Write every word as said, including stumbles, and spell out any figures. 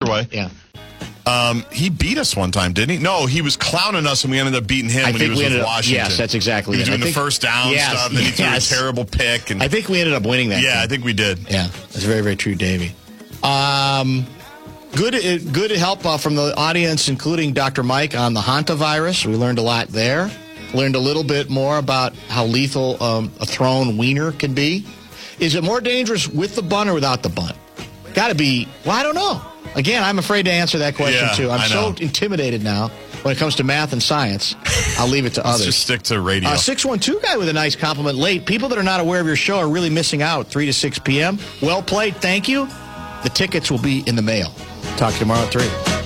away. Yeah. Um, he beat us one time, didn't he? No, he was clowning us, and we ended up beating him I when think he was we with ended up, Washington. Yes, that's exactly He was it. doing I think, the first down yes, stuff, then he yes. threw a terrible pick. And I think we ended up winning that Yeah, game. I think we did. Yeah, that's very, very true, Davey. Um, good, good help uh, from the audience, including Doctor Mike on the hantavirus. We learned a lot there. Learned a little bit more about how lethal um, a thrown wiener can be. Is it more dangerous with the bun or without the bun? Got to be, well, I don't know. Again, I'm afraid to answer that question, Yeah, too. I'm I so know. intimidated now when it comes to math and science. I'll leave it to Let's others. just stick to radio. Uh, six one two guy with a nice compliment late. People that are not aware of your show are really missing out. three to six p.m. Well played. Thank you. The tickets will be in the mail. Talk to you tomorrow at three.